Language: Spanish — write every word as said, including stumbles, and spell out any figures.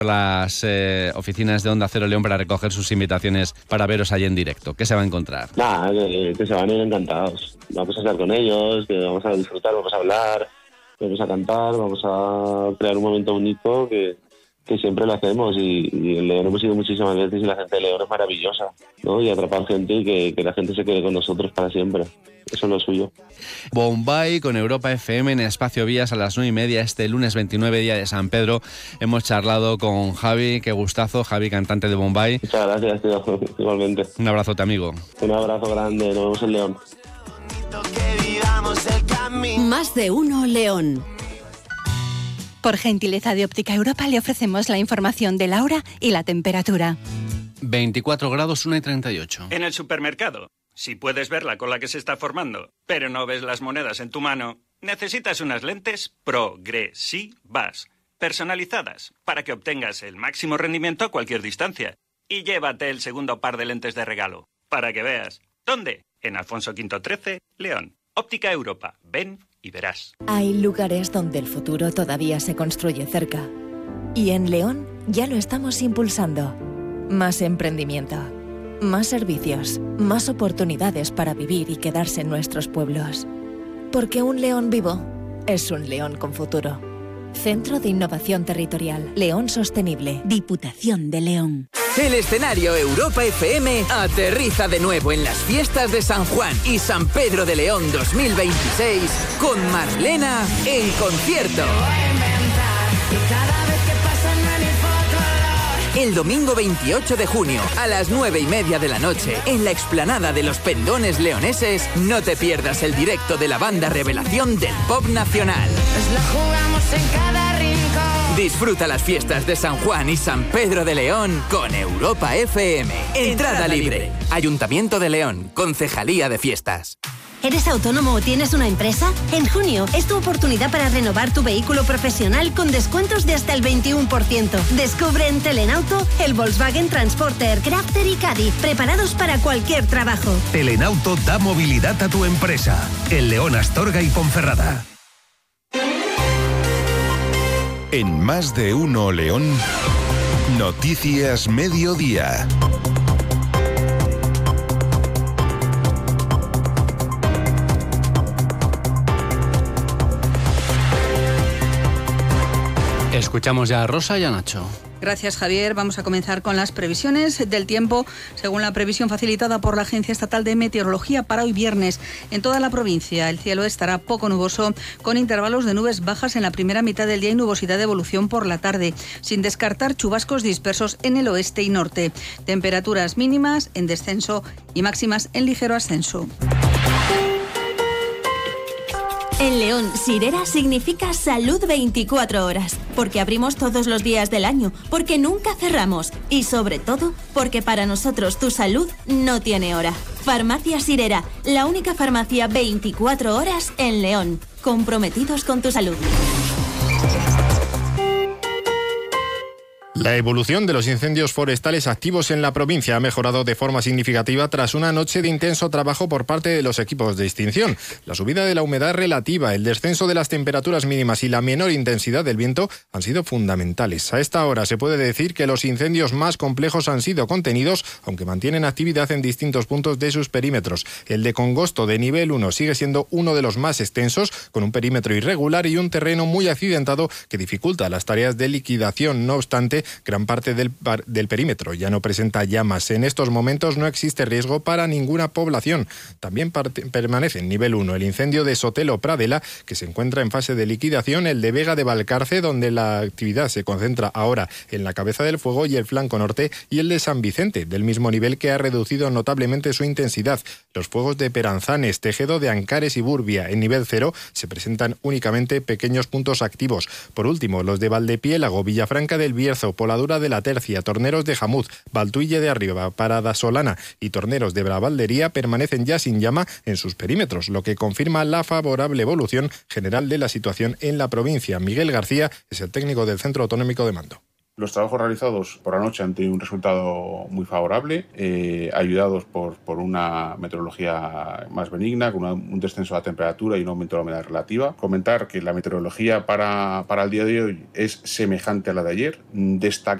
las eh, oficinas de Onda Cero León para recoger sus invitaciones para veros allí en directo. ¿Qué se va a encontrar? Nada, que, que se van a ir encantados. Vamos a estar con ellos, que vamos a disfrutar, vamos a hablar, vamos a cantar, vamos a crear un momento bonito que, que siempre lo hacemos. Y, y en León hemos ido muchísimas veces y la gente de León es maravillosa, ¿no? Y atrapar gente y que, que la gente se quede con nosotros para siempre. Eso es lo suyo. Bombay con Europa F M en Espacio Vías a las nueve y media este lunes veintinueve, día de San Pedro. Hemos charlado con Javi, qué gustazo, Javi, cantante de Bombay. Muchas gracias, tío, igualmente. Un abrazote, amigo. Un abrazo grande, nos vemos en León. Más de uno León. Por gentileza de Óptica Europa le ofrecemos la información de la hora y la temperatura. veinticuatro grados, una y treinta y ocho. En el supermercado, si puedes ver la cola que se está formando, pero no ves las monedas en tu mano, necesitas unas lentes progresivas, personalizadas, para que obtengas el máximo rendimiento a cualquier distancia. Y llévate el segundo par de lentes de regalo, para que veas. ¿Dónde? En Alfonso Quinto trece, León. Óptica Europa. Ven y verás. Hay lugares donde el futuro todavía se construye cerca. Y en León ya lo estamos impulsando. Más emprendimiento, más servicios, más oportunidades para vivir y quedarse en nuestros pueblos. Porque un León vivo es un León con futuro. Centro de Innovación Territorial. León Sostenible. Diputación de León. El escenario Europa F M aterriza de nuevo en las fiestas de San Juan y San Pedro de León dos mil veintiséis con Marlena en concierto. El domingo veintiocho de junio, a las nueve y media de la noche, en la explanada de los Pendones Leoneses, no te pierdas el directo de la banda revelación del pop nacional. Nos la jugamos en cada rincón. Disfruta las fiestas de San Juan y San Pedro de León con Europa F M. Entrada libre. Ayuntamiento de León, Concejalía de Fiestas. ¿Eres autónomo o tienes una empresa? En junio es tu oportunidad para renovar tu vehículo profesional con descuentos de hasta el veintiuno por ciento. Descubre en Telenauto el Volkswagen Transporter, Crafter y Caddy, preparados para cualquier trabajo. Telenauto da movilidad a tu empresa. En León, Astorga y Ponferrada. En Más de Uno León, Noticias Mediodía. Escuchamos ya a Rosa y a Nacho. Gracias, Javier. Vamos a comenzar con las previsiones del tiempo. Según la previsión facilitada por la Agencia Estatal de Meteorología para hoy viernes, en toda la provincia el cielo estará poco nuboso, con intervalos de nubes bajas en la primera mitad del día y nubosidad de evolución por la tarde, sin descartar chubascos dispersos en el oeste y norte. Temperaturas mínimas en descenso y máximas en ligero ascenso. En León, Sirera significa salud veinticuatro horas, porque abrimos todos los días del año, porque nunca cerramos y sobre todo porque para nosotros tu salud no tiene hora. Farmacia Sirera, la única farmacia veinticuatro horas en León, comprometidos con tu salud. La evolución de los incendios forestales activos en la provincia ha mejorado de forma significativa tras una noche de intenso trabajo por parte de los equipos de extinción. La subida de la humedad relativa, el descenso de las temperaturas mínimas y la menor intensidad del viento han sido fundamentales. A esta hora se puede decir que los incendios más complejos han sido contenidos, aunque mantienen actividad en distintos puntos de sus perímetros. El de Congosto, de nivel uno, sigue siendo uno de los más extensos, con un perímetro irregular y un terreno muy accidentado que dificulta las tareas de liquidación. No obstante, gran parte del, del perímetro ya no presenta llamas. En estos momentos no existe riesgo para ninguna población. También parte, permanece en nivel uno el incendio de Sotelo Pradela, que se encuentra en fase de liquidación, el de Vega de Valcarce, donde la actividad se concentra ahora en la cabeza del fuego y el flanco norte, y el de San Vicente, del mismo nivel, que ha reducido notablemente su intensidad. Los fuegos de Peranzanes, Tejedo de Ancares y Burbia, en nivel cero, se presentan únicamente pequeños puntos activos. Por último, los de Valdepiélago, Villafranca del Bierzo, Poladura de la Tercia, Torneros de Jamuz, Valtuille de Arriba, Parada Solana y Torneros de Bravaldería permanecen ya sin llama en sus perímetros, lo que confirma la favorable evolución general de la situación en la provincia. Miguel García es el técnico del Centro Autonómico de Mando. Los trabajos realizados por la noche han tenido un resultado muy favorable, eh, ayudados por, por una meteorología más benigna, con una, un descenso de la temperatura y un aumento de la humedad relativa. Comentar que la meteorología para, para el día de hoy es semejante a la de ayer. Destaca